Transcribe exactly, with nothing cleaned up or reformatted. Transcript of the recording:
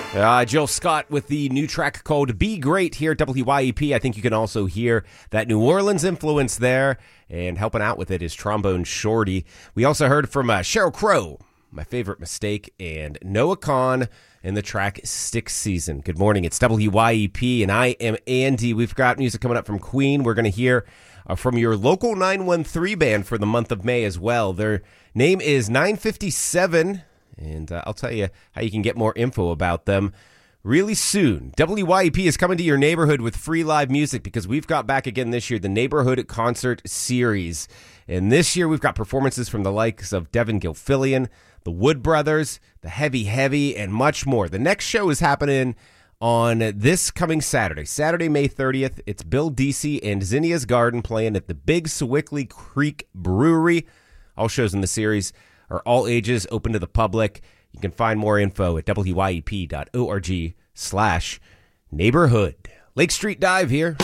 Uh, Jill Scott with the new track called Be Great here at W Y E P. I think you can also hear that New Orleans influence there, and helping out with it is Trombone Shorty. We also heard from uh, Sheryl Crow, My Favorite Mistake, and Noah Kahan in the track Stick Season. Good morning, it's W Y E P, and I am Andy. We've got music coming up from Queen. We're going to hear uh, from your local nine one three band for the month of May as well. Their name is nine fifty-seven. And uh, I'll tell you how you can get more info about them really soon. W Y E P is coming to your neighborhood with free live music because we've got back again this year the Neighborhood Concert Series. And this year we've got performances from the likes of Devin Gilfillian, the Wood Brothers, the Heavy Heavy, and much more. The next show is happening on this coming Saturday, Saturday, May thirtieth. It's Bill Deasy and Zinnia's Garden playing at the Big Sewickley Creek Brewery. All shows in the series are all ages, open to the public. You can find more info at W Y E P dot org slash neighborhood. Lake Street Dive here.